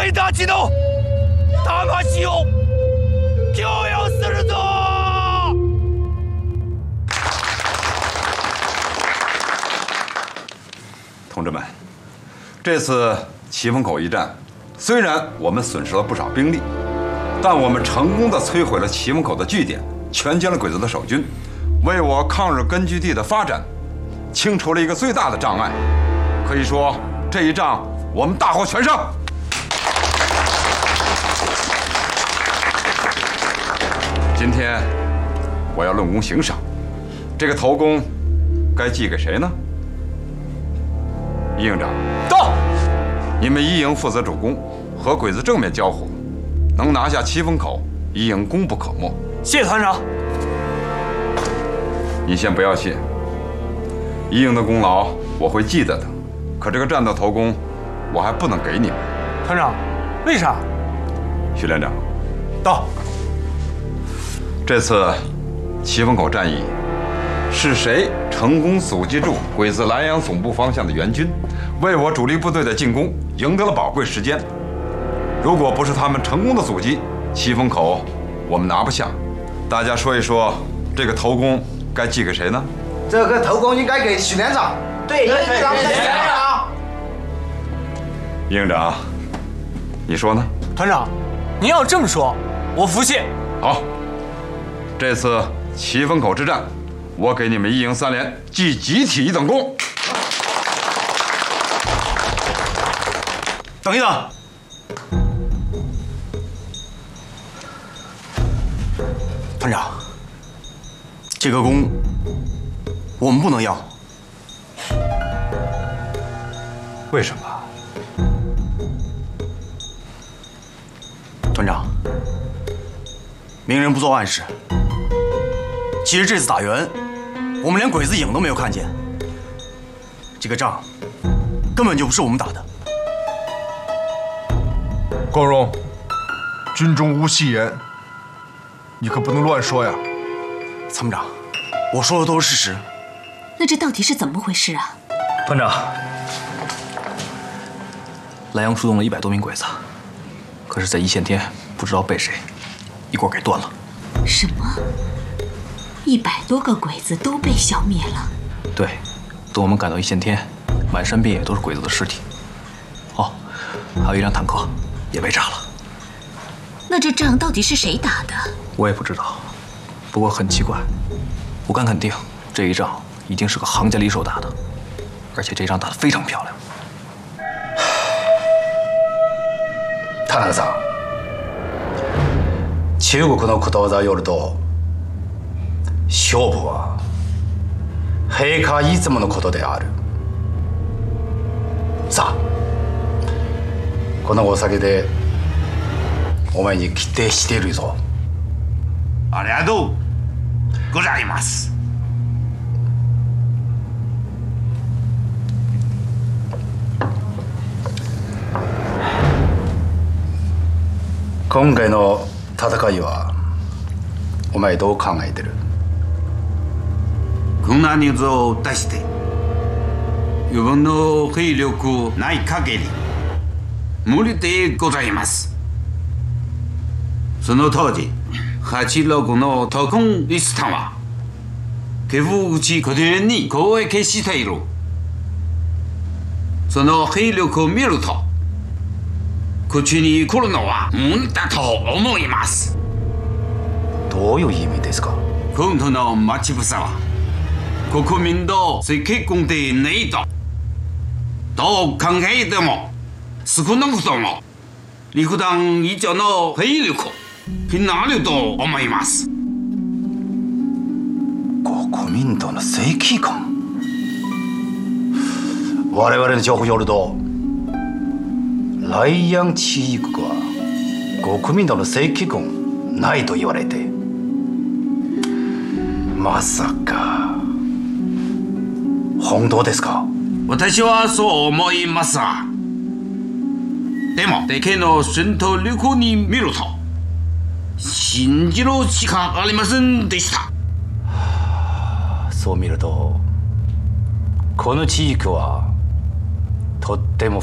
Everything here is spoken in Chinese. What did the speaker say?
輩たちの魂を供養するぞ！ 同志们，这次岐峰口一战，虽然我们损失了不少兵力，但我们成功地摧毁了岐峰口的据点，全歼了鬼子的守军，为我抗日根据地的发展清除了一个最大的障碍。可以说，这一仗我们大获全胜。今天我要论功行赏，这个头功该记给谁呢？一营长， 到！ 你们一营负责主攻，和鬼子正面交火，能拿下岐峰口，一营功不可没。 谢团长。 你先不要谢，一营的功劳我会记得的，可这个战斗头功，我还不能给你们。 团长，为啥？ 徐连长， 到。 这次岐峰口战役，是谁成功阻击住鬼子莱阳总部方向的援军，为我主力部队的进攻赢得了宝贵时间。如果不是他们成功的阻击，岐峰口我们拿不下。大家说一说，这个头功该记给谁呢？ 这个头功应该给许连长。对，许连长。 营长，你说呢？ 团长，您要这么说，我服气。 好，这次岐峰口之战，我给你们一营3连记集体一等功。 等一等， 团长，这个功我们不能要。 为什么？ 团长，明人不做暗事。其实这次打援，我们连鬼子影都没有看见。这个仗根本就不是我们打的。 光荣，军中无戏言，你可不能乱说呀！ 参谋长，我说的都是事实。 那这到底是怎么回事啊？ 团长， 莱阳出动了100多名鬼子，可是，在一线天不知道被谁一棍给断了。 什么？100多个鬼子都被消灭了？ 对，等我们赶到一线天，满山遍野都是鬼子的尸体。哦，还有一辆坦克也被炸了。 那这仗到底是谁打的？ 我也不知道，不过很奇怪，我敢肯定，这一仗一定是个行家里手打的，而且这一仗打得非常漂亮。 田中さん、中国のことわざをよると、勝負は陛下いつものことである。さあ、このお酒でお前に期待しているぞ。 ありがとうございます。 今回の戦いはお前どう考えてる？ こんな人数を出して余分の兵力ない限り無理でございます。その当時86の特攻リスタンは岐阜口拠点に攻撃している。その兵力を見るとこっちに来るのは無理だと思います。 どういう意味ですか？ 今度の待ち伏せは国民の赤軍でないと。どう考えても少なくとも陸団以上の兵力になると思います。 国民党の正規軍、我々の情報によると莱阳地域は国民党の正規軍ないと言われて、まさか本当ですか？ 私はそう思いますが、でも敵の戦闘力に見ると信じるしかありませんでした。 そう見るとこの地域はとっても